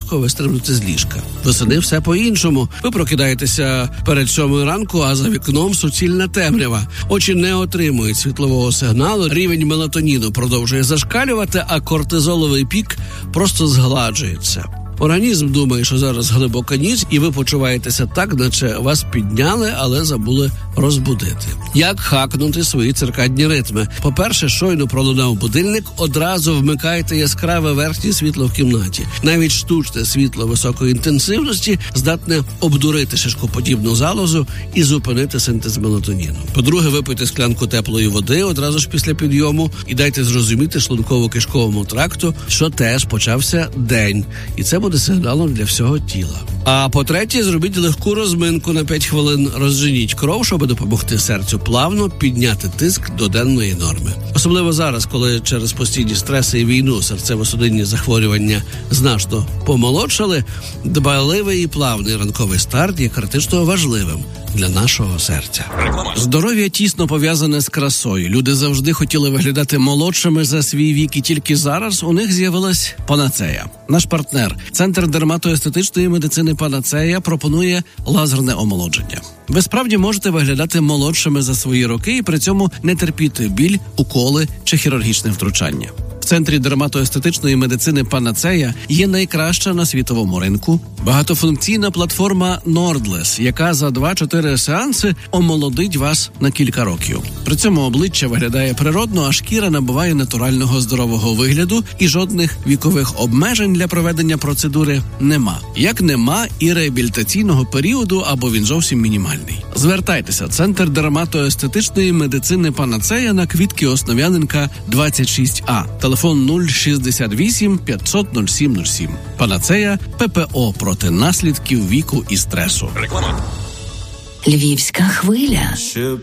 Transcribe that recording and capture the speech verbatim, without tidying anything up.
важко вистрибнути з ліжка. Восени все по-іншому. Ви прокидаєтеся перед сьомою ранку, а за вікном суцільна темрява. Очі не отримують світлового сигналу, рівень мелатоніну продовжує зашкалювати, а кортизоловий пік просто згладжується. Організм думає, що зараз глибока ніч, і ви почуваєтеся так, наче вас підняли, але забули розбудити. Як хакнути свої циркадні ритми? По-перше, щойно пролунав будильник, одразу вмикайте яскраве верхнє світло в кімнаті. Навіть штучне світло високої інтенсивності здатне обдурити шишкоподібну залозу і зупинити синтез мелатоніну. По-друге, випийте склянку теплої води одразу ж після підйому і дайте зрозуміти шлунково-кишковому тракту, що теж почався день. І це буде сигналом для всього тіла. А по-третє, зробіть легку розминку на п'ять хвилин, розженіть кров, щоб допомогти серцю плавно підняти тиск до денної норми. Особливо зараз, коли через постійні стреси і війну серцево-судинні захворювання значно помолодшали, дбайливий і плавний ранковий старт є критично важливим для нашого серця. Здоров'я тісно пов'язане з красою. Люди завжди хотіли виглядати молодшими за свій вік, і тільки зараз у них з'явилась Панацея. Наш партнер, Центр дерматоестетичної медицини Панацея, пропонує лазерне омолодження. Ви справді можете виглядати молодшими за свої роки і при цьому не терпіти біль, уколи чи хірургічне втручання. В Центрі дерматоестетичної медицини Панацея є найкраща на світовому ринку багатофункційна платформа Nordless, яка за два-чотири сеанси омолодить вас на кілька років. При цьому обличчя виглядає природно, а шкіра набуває натурального здорового вигляду, і жодних вікових обмежень для проведення процедури нема. Як нема і реабілітаційного періоду, або він зовсім мінімальний. Звертайтеся. Центр дерматоестетичної медицини Панацея на Квітки Основ'яненка, двадцять шість А. Телефон нуль шістдесят вісім п'ятсот нуль сім нуль сім. Панацея – ППО проти наслідків віку і стресу. Львівська хвиля.